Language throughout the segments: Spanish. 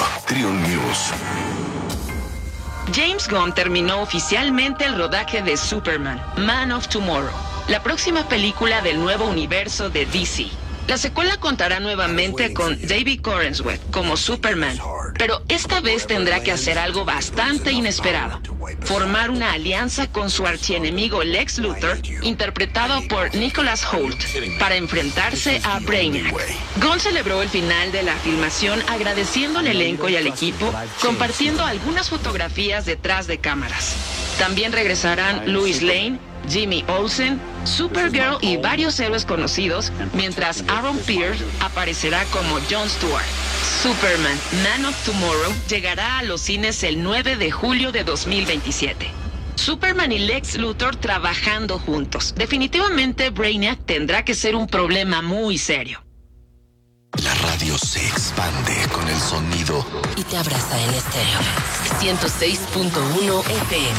Triun News. James Gunn terminó oficialmente el rodaje de Superman, Man of Tomorrow, la próxima película del nuevo universo de DC. La secuela contará nuevamente con David Corenswet como Superman, pero esta vez tendrá que hacer algo bastante inesperado: formar una alianza con su archienemigo Lex Luthor, interpretado por Nicholas Hoult, para enfrentarse a Brainiac. Gunn celebró el final de la filmación agradeciendo al elenco y al equipo, compartiendo algunas fotografías detrás de cámaras. También regresarán Lois Lane, Jimmy Olsen, Supergirl y varios héroes conocidos, mientras Aaron Pierce aparecerá como Jon Stewart. Superman, Man of Tomorrow llegará a los cines el 9 de julio de 2027. Superman y Lex Luthor trabajando juntos. Definitivamente Brainiac tendrá que ser un problema muy serio. La radio se expande con el sonido y te abraza en estéreo. 106.1 FM.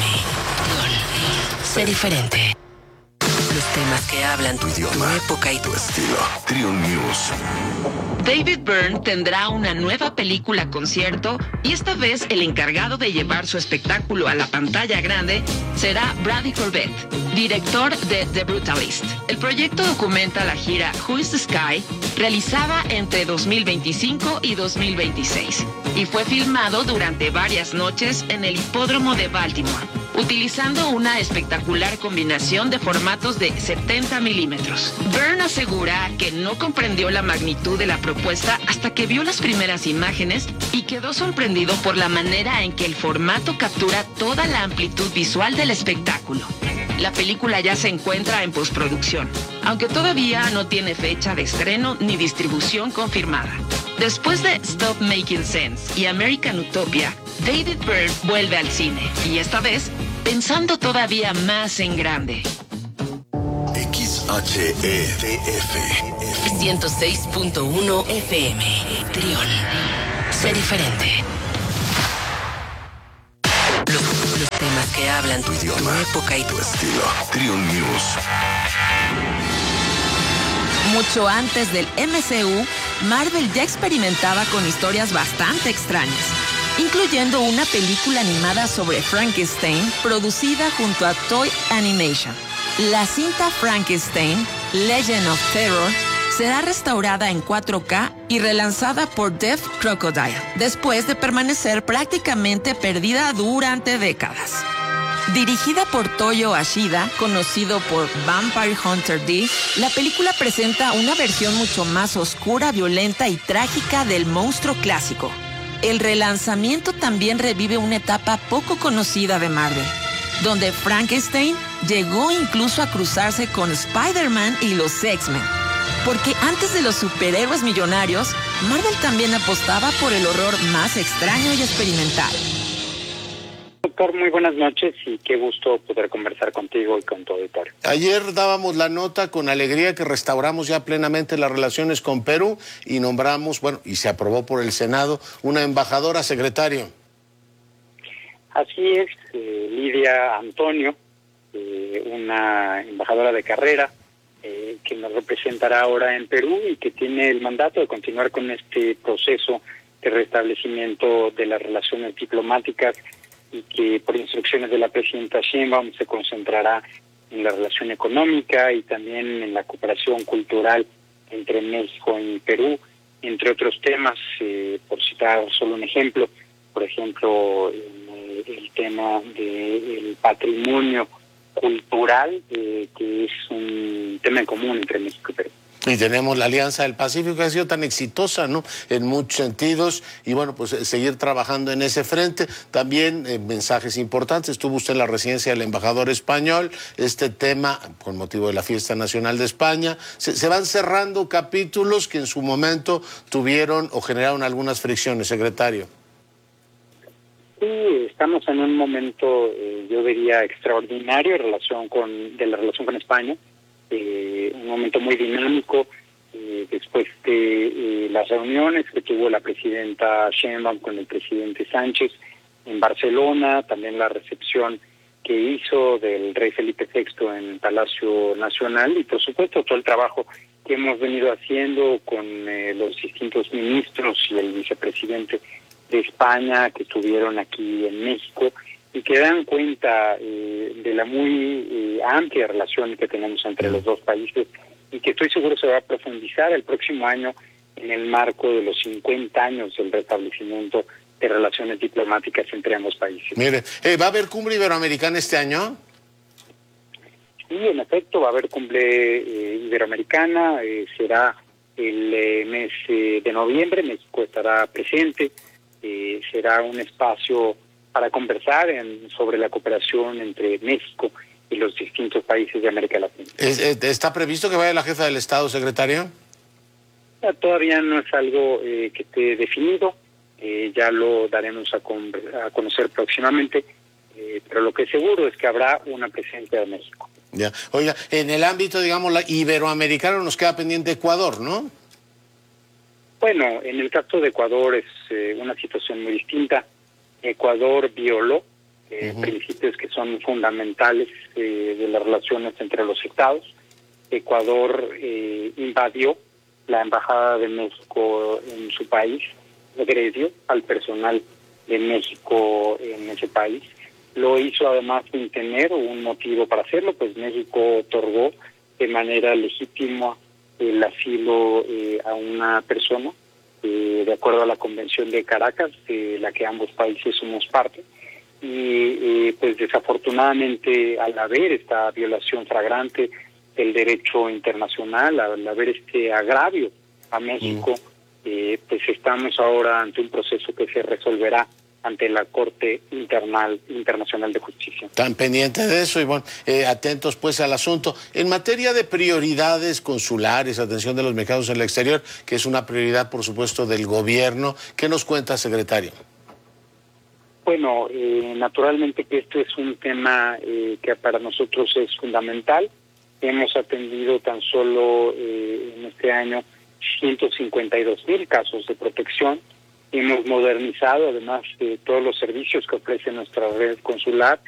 Sé diferente. Los temas que hablan tu idioma, tu época y tu estilo. Triun News. David Byrne tendrá una nueva película concierto y esta vez el encargado de llevar su espectáculo a la pantalla grande será Brady Corbett, director de The Brutalist. El proyecto documenta la gira Who is the Sky, realizada entre 2025 y 2026, y fue filmado durante varias noches en el hipódromo de Baltimore, utilizando una espectacular combinación de formatos de 70 milímetros. Byrne asegura que no comprendió la magnitud de la propuesta hasta que vio las primeras imágenes y quedó sorprendido por la manera en que el formato captura toda la amplitud visual del espectáculo. La película ya se encuentra en postproducción, aunque todavía no tiene fecha de estreno ni distribución confirmada. Después de Stop Making Sense y American Utopia, David Byrne vuelve al cine, y esta vez pensando todavía más en grande. XHEDF 106.1 FM. Trión. Sé diferente. Los temas que hablan tu idioma, tu época y tu estilo. Triun News. Mucho antes del MCU, Marvel ya experimentaba con historias bastante extrañas, incluyendo una película animada sobre Frankenstein producida junto a Toy Animation. La cinta Frankenstein, Legend of Terror, será restaurada en 4K y relanzada por Deaf Crocodile, después de permanecer prácticamente perdida durante décadas. Dirigida por Toyo Ashida, conocido por Vampire Hunter D, la película presenta una versión mucho más oscura, violenta y trágica del monstruo clásico. El relanzamiento también revive una etapa poco conocida de Marvel, donde Frankenstein llegó incluso a cruzarse con Spider-Man y los X-Men. Porque antes de los superhéroes millonarios, Marvel también apostaba por el horror más extraño y experimental. Doctor, muy buenas noches y qué gusto poder conversar contigo y con tu auditorio. Ayer dábamos la nota con alegría que restauramos ya plenamente las relaciones con Perú y nombramos, y se aprobó por el Senado, una embajadora secretario. Así es, Lidia Antonio, una embajadora de carrera que nos representará ahora en Perú y que tiene el mandato de continuar con este proceso de restablecimiento de las relaciones diplomáticas y que por instrucciones de la presidenta Sheinbaum se concentrará en la relación económica y también en la cooperación cultural entre México y Perú, entre otros temas, por citar solo un ejemplo, por ejemplo, el tema del patrimonio cultural, que es un tema en común entre México y Perú. Y tenemos la Alianza del Pacífico que ha sido tan exitosa, ¿no?, en muchos sentidos, y seguir trabajando en ese frente. También mensajes importantes. Tuvo usted en la residencia del embajador español este tema con motivo de la Fiesta Nacional de España. Se van cerrando capítulos que en su momento tuvieron o generaron algunas fricciones, secretario. Sí, estamos en un momento, yo diría, extraordinario de la relación con España. Un momento muy dinámico, después de las reuniones que tuvo la presidenta Sheinbaum con el presidente Sánchez en Barcelona, también la recepción que hizo del rey Felipe VI en Palacio Nacional y por supuesto todo el trabajo que hemos venido haciendo con los distintos ministros y el vicepresidente de España que estuvieron aquí en México y que dan cuenta de la muy amplia relación que tenemos entre los dos países y que estoy seguro se va a profundizar el próximo año en el marco de los 50 años del restablecimiento de relaciones diplomáticas entre ambos países. Mire, ¿va a haber cumbre iberoamericana este año? Sí, en efecto, va a haber cumbre iberoamericana, será el mes de noviembre, México estará presente, será un espacio para conversar sobre la cooperación entre México y los distintos países de América Latina. ¿Está previsto que vaya la jefa del Estado, secretario? Todavía no es algo que esté definido, ya lo daremos a conocer próximamente, pero lo que es seguro es que habrá una presencia de México. Ya. Oiga, en el ámbito, digamos, iberoamericano nos queda pendiente Ecuador, ¿no? Bueno, en el caso de Ecuador es una situación muy distinta. Ecuador violó principios que son fundamentales de las relaciones entre los estados. Ecuador invadió la embajada de México en su país, agredió al personal de México en ese país. Lo hizo además sin tener un motivo para hacerlo, pues México otorgó de manera legítima el asilo a una persona, de acuerdo a la Convención de Caracas, de la que ambos países somos parte. Y pues desafortunadamente, al haber esta violación flagrante del derecho internacional, al haber este agravio a México, pues estamos ahora ante un proceso que se resolverá ante la Corte Internacional de Justicia. Están pendientes de eso y bueno, atentos pues al asunto. En materia de prioridades consulares, atención de los mexicanos en el exterior, que es una prioridad por supuesto del gobierno, ¿qué nos cuenta, secretario? Bueno, naturalmente que este es un tema que para nosotros es fundamental. Hemos atendido tan solo en este año 152,000 casos de protección. Hemos modernizado además todos los servicios que ofrece nuestra red consular